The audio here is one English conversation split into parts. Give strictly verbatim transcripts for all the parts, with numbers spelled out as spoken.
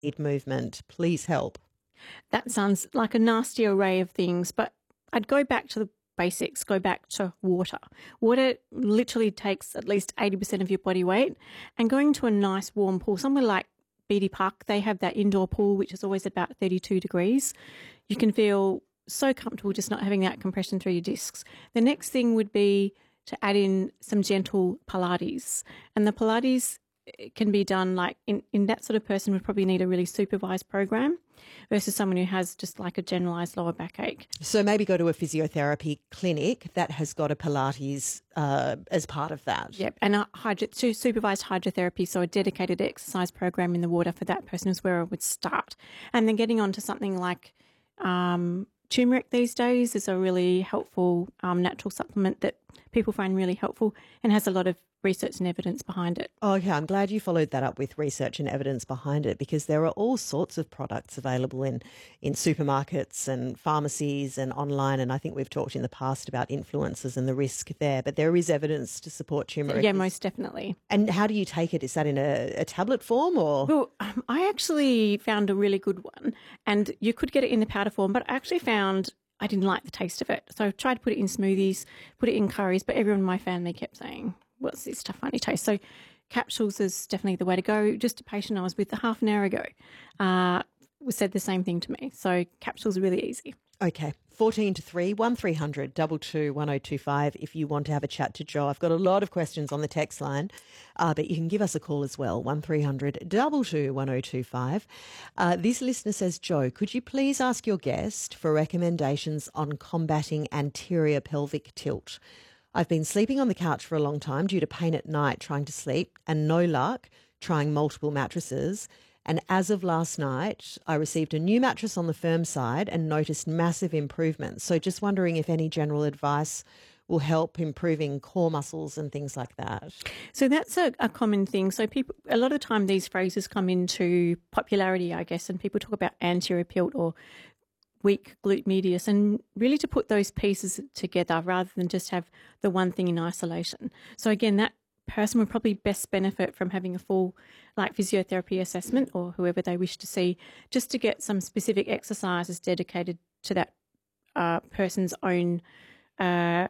Head movement. Please help. That sounds like a nasty array of things, but I'd go back to the basics, go back to water. Water literally takes at least eighty percent of your body weight, and going to a nice warm pool, somewhere like Beatty Park, they have that indoor pool, which is always about thirty-two degrees. You can feel so comfortable just not having that compression through your discs. The next thing would be to add in some gentle Pilates. And the Pilates can be done like in, in that sort of person would probably need a really supervised program versus someone who has just like a generalised lower backache. So maybe go to a physiotherapy clinic that has got a Pilates uh, as part of that. Yep, and a hydro- supervised hydrotherapy, so a dedicated exercise program in the water for that person is where I would start. And then getting on to something like um, turmeric these days is a really helpful um, natural supplement that people find really helpful and has a lot of research and evidence behind it. Okay, I'm glad you followed that up with research and evidence behind it, because there are all sorts of products available in, in supermarkets and pharmacies and online, and I think we've talked in the past about influencers and the risk there, but there is evidence to support turmeric. Yeah, most definitely. And how do you take it? Is that in a, a tablet form or? Well, um, I actually found a really good one, and you could get it in the powder form, but I actually found I didn't like the taste of it. So I tried to put it in smoothies, put it in curries, but everyone in my family kept saying, what's this stuff funny taste? So capsules is definitely the way to go. Just a patient I was with half an hour ago uh, said the same thing to me. So capsules are really easy. Okay, fourteen to three, one three hundred two two one oh two five if you want to have a chat to Jo. I've got a lot of questions on the text line, uh, but you can give us a call as well, one three hundred two two one oh two five. Uh, this listener says, Jo, could you please ask your guest for recommendations on combating anterior pelvic tilt? I've been sleeping on the couch for a long time due to pain at night trying to sleep and no luck trying multiple mattresses. And as of last night, I received a new mattress on the firm side and noticed massive improvements. So just wondering if any general advice will help improving core muscles and things like that. So that's a, a common thing. So people, a lot of the time these phrases come into popularity, I guess, and people talk about anterior tilt or weak glute medius, and really to put those pieces together rather than just have the one thing in isolation. So again, that person would probably best benefit from having a full like physiotherapy assessment or whoever they wish to see, just to get some specific exercises dedicated to that uh, person's own uh,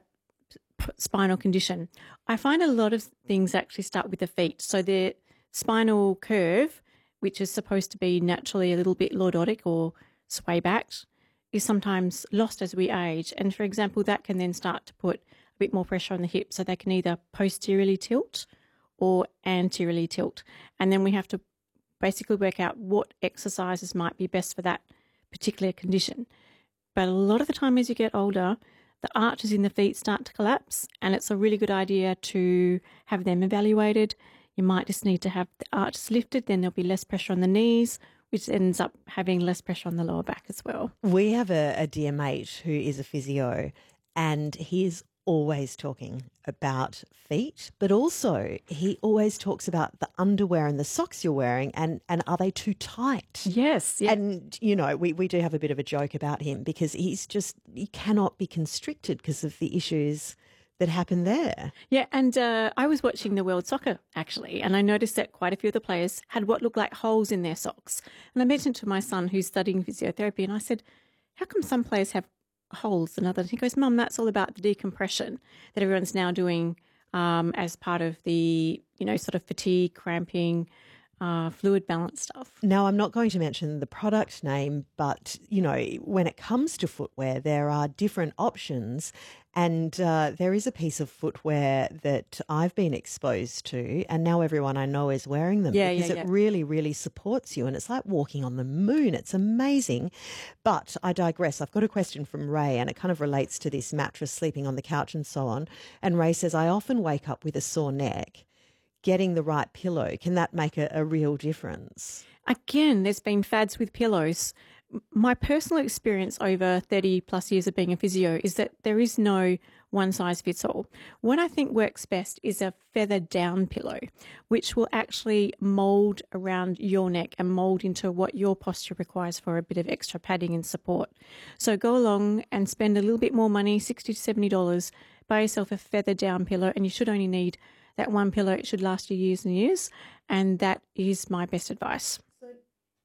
p- spinal condition. I find a lot of things actually start with the feet. So the spinal curve, which is supposed to be naturally a little bit lordotic or sway backed, is sometimes lost as we age. And for example, that can then start to put a bit more pressure on the hips, so they can either posteriorly tilt or anteriorly tilt. And then we have to basically work out what exercises might be best for that particular condition. But a lot of the time as you get older, the arches in the feet start to collapse, and it's a really good idea to have them evaluated. You might just need to have the arches lifted, then there'll be less pressure on the knees, which ends up having less pressure on the lower back as well. We have a, a dear mate who is a physio, and he is always talking about feet, but also he always talks about the underwear and the socks you're wearing, and, and are they too tight? Yes. Yeah. And, you know, we, we do have a bit of a joke about him because he's just, he cannot be constricted because of the issues that happen there. Yeah, and uh, I was watching the World Soccer, actually, and I noticed that quite a few of the players had what looked like holes in their socks. And I mentioned to my son, who's studying physiotherapy, and I said, how come some players have holes and others? He goes, Mum, that's all about the decompression that everyone's now doing um, as part of the, you know, sort of fatigue, cramping, uh, fluid balance stuff. Now, I'm not going to mention the product name, but, you know, when it comes to footwear, there are different options. And uh, there is a piece of footwear that I've been exposed to, and now everyone I know is wearing them yeah, because yeah, it yeah. really, really supports you. And it's like walking on the moon. It's amazing. But I digress. I've got a question from Ray, and it kind of relates to this mattress, sleeping on the couch and so on. And Ray says, I often wake up with a sore neck. Getting the right pillow, can that make a, a real difference? Again, there's been fads with pillows. My personal experience over thirty plus years of being a physio is that there is no one size fits all. What I think works best is a feather down pillow, which will actually mould around your neck and mould into what your posture requires for a bit of extra padding and support. So go along and spend a little bit more money, sixty to seventy dollars, buy yourself a feather down pillow, and you should only need that one pillow. It should last you years and years, and that is my best advice.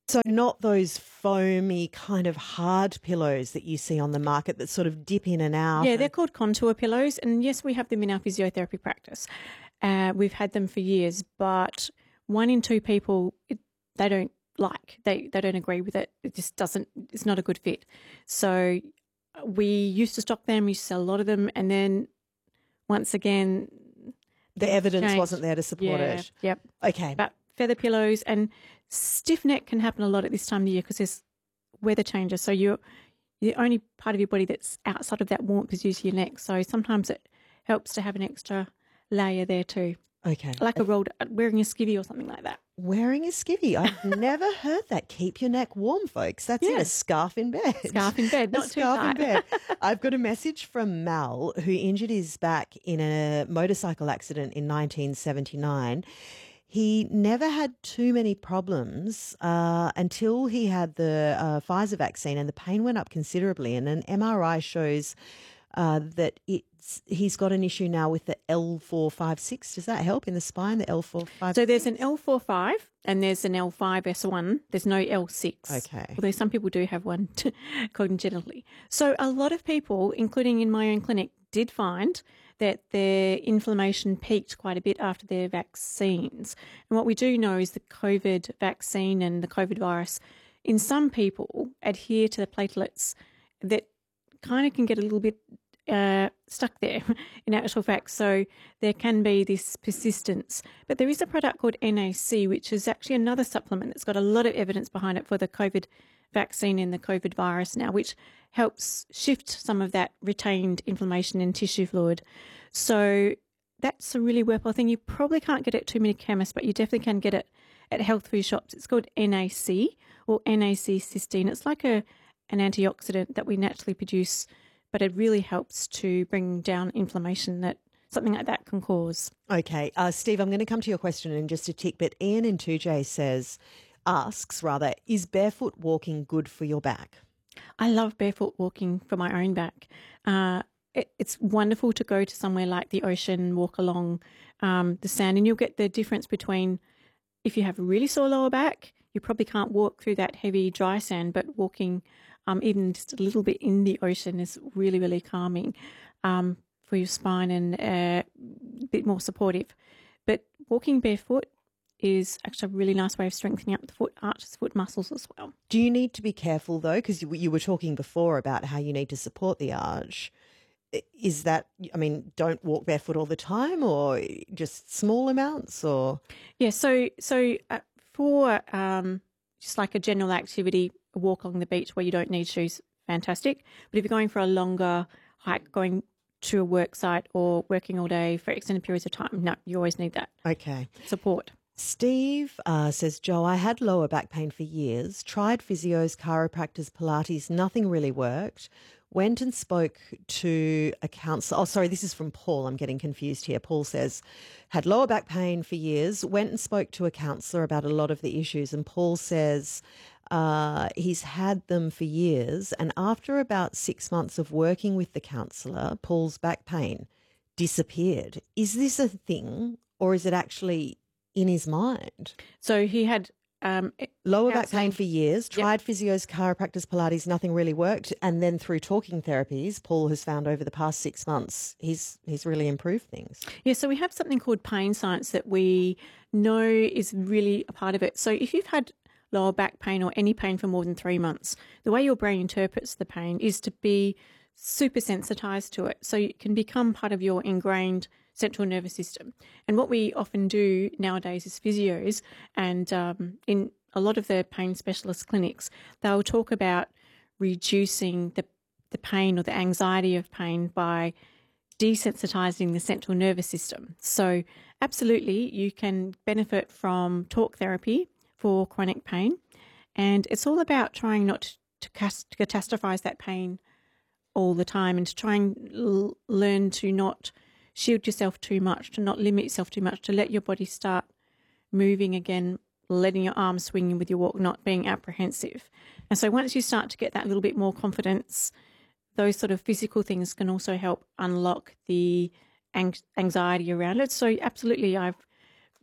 So not those foamy kind of hard pillows that you see on the market that sort of dip in and out. Yeah, and- they're called contour pillows. And yes, we have them in our physiotherapy practice. Uh, we've had them for years, but one in two people, it, they don't like, they, they don't agree with it. It just doesn't, it's not a good fit. So we used to stock them, we used to sell a lot of them. And then once again, the evidence changed. wasn't there to support yeah, it. Yep. Okay. But feather pillows and stiff neck can happen a lot at this time of year because there's weather changes. So you're the only part of your body that's outside of that warmth is usually your neck. So sometimes it helps to have an extra layer there too. Okay. Like a rolled, wearing a skivvy or something like that. Wearing a skivvy. I've never heard that. Keep your neck warm, folks. That's Yeah. it. A scarf in bed. Scarf in bed, A not too scarf in tight. bed. I've got a message from Mal, who injured his back in a motorcycle accident in nineteen seventy-nine. He never had too many problems uh, until he had the uh, Pfizer vaccine, and the pain went up considerably. And an M R I shows uh, that it's he's got an issue now with the L four five six. Does that help in the spine, the L four five six? So there's an L forty-five and there's an L five S one. There's no L six. Okay. Although some people do have one congenitally. So a lot of people, including in my own clinic, did find that their inflammation peaked quite a bit after their vaccines. And what we do know is the COVID vaccine and the COVID virus, in some people, adhere to the platelets that kind of can get a little bit uh, stuck there in actual fact. So there can be this persistence. But there is a product called N A C, which is actually another supplement that's got a lot of evidence behind it for the COVID vaccine and the COVID virus now, which helps shift some of that retained inflammation in tissue fluid. So that's a really worthwhile thing. You probably can't get it at too many chemists, but you definitely can get it at health food shops. It's called N A C or N A C cysteine. It's like a an antioxidant that we naturally produce, but it really helps to bring down inflammation that something like that can cause. Okay. Uh, Steve, I'm going to come to your question in just a tick, but Ian in two J says, asks rather, is barefoot walking good for your back? I love barefoot walking for my own back. Uh, it, it's wonderful to go to somewhere like the ocean, walk along um, the sand, and you'll get the difference between if you have a really sore lower back, you probably can't walk through that heavy dry sand, but walking um, even just a little bit in the ocean is really, really calming um, for your spine and uh, a bit more supportive. But walking barefoot is actually a really nice way of strengthening up the foot arches, foot muscles as well. Do you need to be careful though? Because you, you were talking before about how you need to support the arch. Is that, I mean, don't walk barefoot all the time or just small amounts or? Yeah, so so uh, for um, just like a general activity, a walk along the beach where you don't need shoes, fantastic. But if you're going for a longer hike, going to a work site or working all day for extended periods of time, no, you always need that Okay. support. Steve uh, says, Joe, I had lower back pain for years, tried physios, chiropractors, Pilates, nothing really worked. Went and spoke to a counsellor. Oh, sorry, this is from Paul. I'm getting confused here. Paul says, had lower back pain for years, went and spoke to a counsellor about a lot of the issues. And Paul says uh, he's had them for years. And after about six months of working with the counsellor, Paul's back pain disappeared. Is this a thing or is it actually in his mind? So he had um, lower back counselling. pain for years, tried yep. physios, chiropractors, Pilates, nothing really worked. And then through talking therapies, Paul has found over the past six months, he's he's really improved things. Yeah, so we have something called pain science that we know is really a part of it. So if you've had lower back pain or any pain for more than three months, the way your brain interprets the pain is to be super sensitized to it. So it can become part of your ingrained central nervous system. And what we often do nowadays as physios and um, in a lot of the pain specialist clinics, they'll talk about reducing the, the pain or the anxiety of pain by desensitizing the central nervous system. So absolutely, you can benefit from talk therapy for chronic pain. And it's all about trying not to, cast, to catastrophize that pain all the time and to try and l- learn to not shield yourself too much, to not limit yourself too much, to let your body start moving again, letting your arms swing with your walk, not being apprehensive. And so once you start to get that little bit more confidence, those sort of physical things can also help unlock the anxiety around it. So absolutely, I've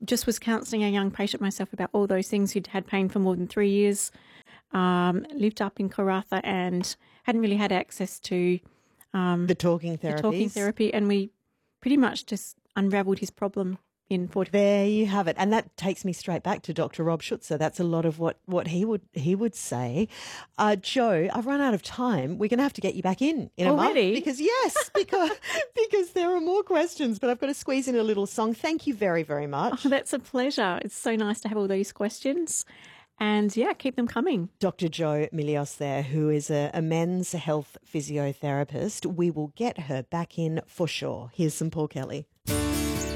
just was counselling a young patient myself about all those things, who'd had pain for more than three years, um, lived up in Karratha and hadn't really had access to um, the talking therapies. The talking therapy, and we pretty much just unravelled his problem in forty. There you have it. And that takes me straight back to Doctor Rob Schutzer. That's a lot of what, what he would he would say. Uh, Joe, I've run out of time. We're going to have to get you back in in a Already? month. Because, yes, because, because there are more questions, but I've got to squeeze in a little song. Thank you very, very much. Oh, that's a pleasure. It's so nice to have all these questions. And, yeah, keep them coming. Doctor Jo Milios there, who is a, a men's health physiotherapist. We will get her back in for sure. Here's some Paul Kelly.